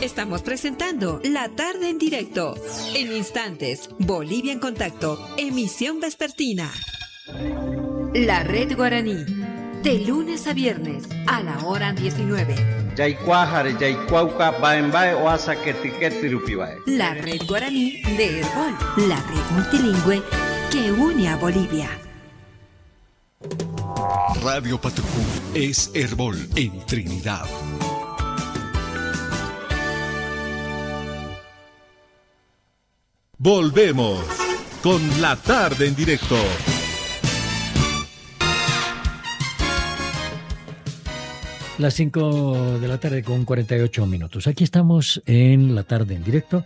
Estamos presentando La Tarde en Directo. En instantes, Bolivia en Contacto, emisión vespertina. La Red Guaraní, de lunes a viernes a la hora 19. La Red Guaraní de Herbol, la red multilingüe que une a Bolivia. Radio Patucú es Herbol en Trinidad. Volvemos con La Tarde en Directo. Las 5 de la tarde con 48 minutos. Aquí estamos en La Tarde en Directo.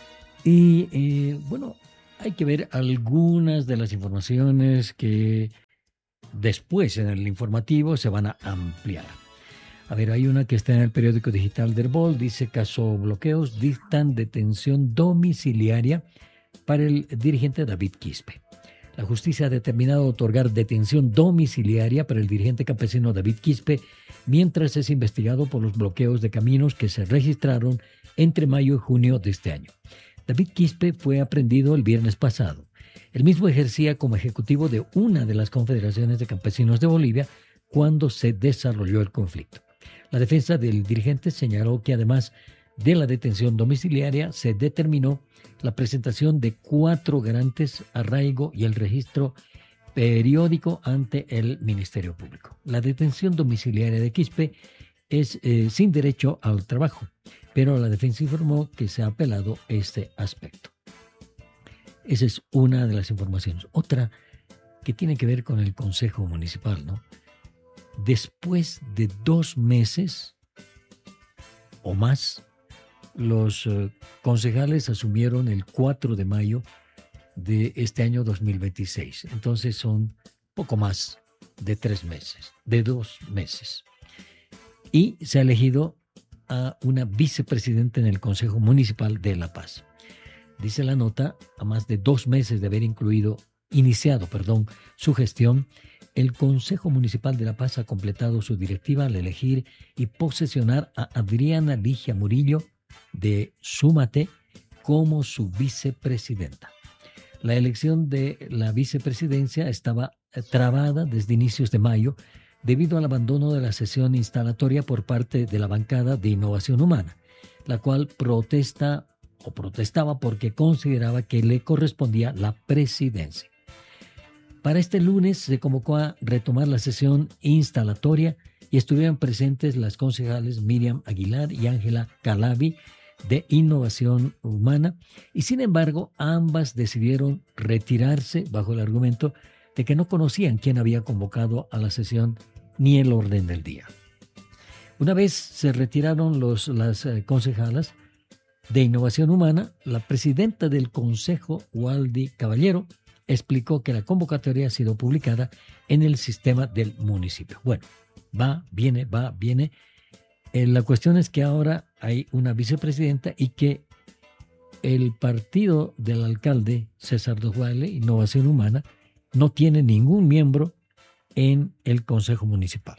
Y bueno, hay que ver algunas de las informaciones que después en el informativo se van a ampliar. A ver, hay una que está en el periódico digital de Herbol, dice: caso bloqueos, dictan detención domiciliaria para el dirigente David Quispe. La justicia ha determinado otorgar detención domiciliaria para el dirigente campesino David Quispe mientras es investigado por los bloqueos de caminos que se registraron entre mayo y junio de este año. David Quispe fue aprehendido el viernes pasado. El mismo ejercía como ejecutivo de una de las confederaciones de campesinos de Bolivia cuando se desarrolló el conflicto. La defensa del dirigente señaló que además de la detención domiciliaria se determinó la presentación de 4 garantes, arraigo y el registro periódico ante el Ministerio Público. La detención domiciliaria de Quispe es sin derecho al trabajo, pero la defensa informó que se ha apelado este aspecto. Esa es una de las informaciones. Otra que tiene que ver con el Consejo Municipal, ¿no? Después de 2 meses o más, los concejales asumieron el 4 de mayo de este año 2026. Entonces son poco más de 3 meses, de 2 meses. Y se ha elegido a una vicepresidenta en el Consejo Municipal de La Paz. Dice la nota, a más de 2 meses de haber iniciado su gestión, el Consejo Municipal de La Paz ha completado su directiva al elegir y posesionar a Adriana Ligia Murillo de Súmate como su vicepresidenta. La elección de la vicepresidencia estaba trabada desde inicios de mayo debido al abandono de la sesión instalatoria por parte de la bancada de Innovación Humana, la cual protestaba porque consideraba que le correspondía la presidencia. Para este lunes se convocó a retomar la sesión instalatoria y estuvieron presentes las concejales Miriam Aguilar y Ángela Calabi de Innovación Humana, y sin embargo ambas decidieron retirarse bajo el argumento de que no conocían quién había convocado a la sesión ni el orden del día. Una vez se retiraron las concejalas de Innovación Humana, la presidenta del Consejo, Waldy Caballero, explicó que la convocatoria ha sido publicada en el sistema del municipio. Bueno, va, viene. La cuestión es que ahora hay una vicepresidenta y que el partido del alcalde César Doguale, Innovación Humana, no tiene ningún miembro en el Consejo Municipal.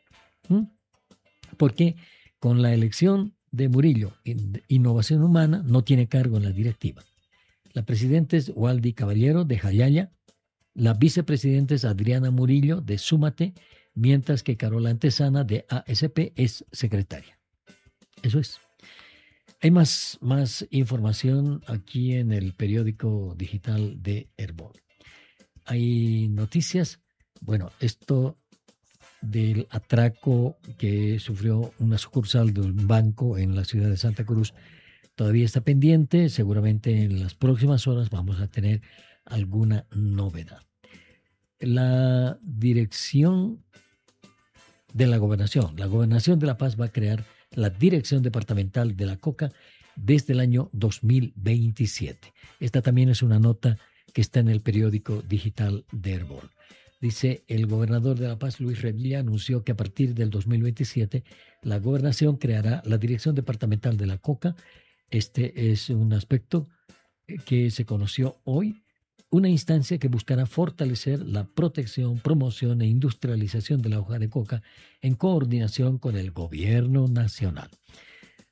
Porque con la elección de Murillo, Innovación Humana no tiene cargo en la directiva. La presidenta es Waldy Caballero de Jayaya, la vicepresidenta es Adriana Murillo de Súmate, mientras que Carola Antesana de ASP es secretaria. Eso es. Hay más información aquí en el periódico digital de Herbol. Hay noticias. Bueno, esto del atraco que sufrió una sucursal de un banco en la ciudad de Santa Cruz todavía está pendiente. Seguramente en las próximas horas vamos a tener alguna novedad. La dirección de la gobernación de La Paz va a crear la Dirección Departamental de la Coca desde el año 2027. Esta también es una nota que está en el periódico digital de Herbol. Dice, el gobernador de La Paz, Luis Revilla, anunció que a partir del 2027 la gobernación creará la Dirección Departamental de la Coca. Este es un aspecto que se conoció hoy, una instancia que buscará fortalecer la protección, promoción e industrialización de la hoja de coca en coordinación con el gobierno nacional.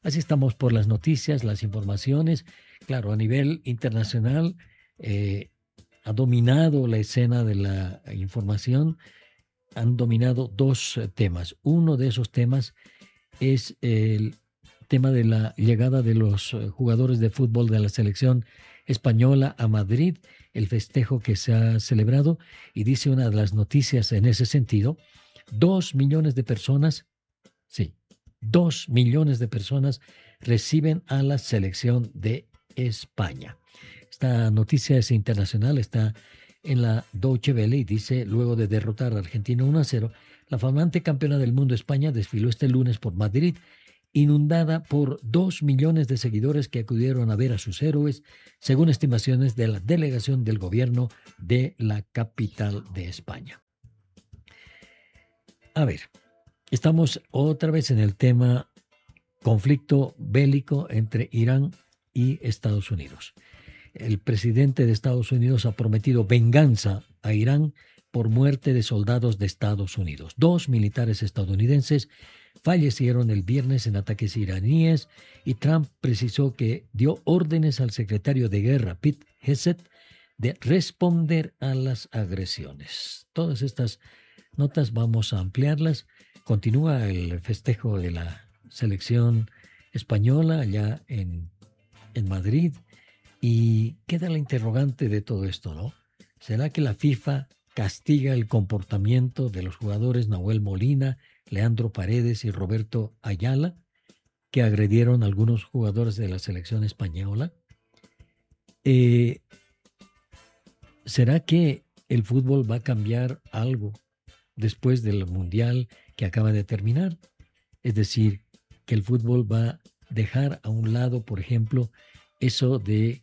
Así estamos por las noticias, las informaciones. Claro, a nivel internacional ha dominado la escena de la información, han dominado dos temas. Uno de esos temas es el tema de la llegada de los jugadores de fútbol de la selección española a Madrid, el festejo que se ha celebrado, y dice una de las noticias en ese sentido, 2 millones de personas, sí, 2 millones de personas reciben a la selección de España. Esta noticia es internacional, está en la Deutsche Welle y dice: luego de derrotar a Argentina 1-0, la flamante campeona del mundo España desfiló este lunes por Madrid, inundada por 2 millones de seguidores que acudieron a ver a sus héroes, según estimaciones de la delegación del gobierno de la capital de España. A ver, estamos otra vez en el tema conflicto bélico entre Irán y Estados Unidos. El presidente de Estados Unidos ha prometido venganza a Irán por muerte de soldados de Estados Unidos. 2 militares estadounidenses fallecieron el viernes en ataques iraníes y Trump precisó que dio órdenes al secretario de Guerra, Pete Hegseth, de responder a las agresiones. Todas estas notas vamos a ampliarlas. Continúa el festejo de la selección española allá en Madrid y queda la interrogante de todo esto, ¿no? ¿Será que la FIFA castiga el comportamiento de los jugadores Nahuel Molina, Leandro Paredes y Roberto Ayala, que agredieron a algunos jugadores de la selección española? ¿Será que el fútbol va a cambiar algo después del Mundial que acaba de terminar? Es decir, que el fútbol va a dejar a un lado, por ejemplo, eso de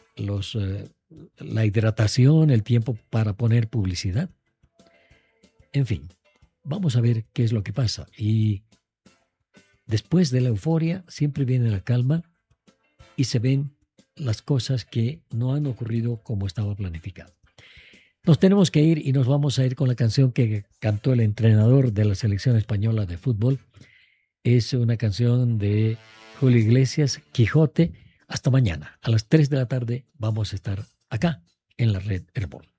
la hidratación, el tiempo para poner publicidad. En fin, vamos a ver qué es lo que pasa. Y después de la euforia siempre viene la calma y se ven las cosas que no han ocurrido como estaba planificado. Nos tenemos que ir y nos vamos a ir con la canción que cantó el entrenador de la selección española de fútbol. Es una canción de Julio Iglesias, Quijote. Hasta mañana, a las 3 de la tarde, vamos a estar acá en la Red Herbol.